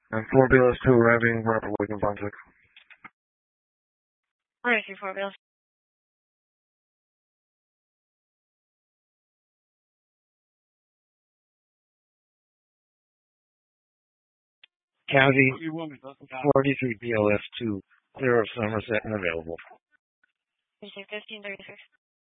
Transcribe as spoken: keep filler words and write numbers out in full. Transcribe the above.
And four B L S two arriving, Robert Wigan, Bontic. Alright, four B L S. County forty-three B L S two, clear of Somerset and available. fifteen thirty-six.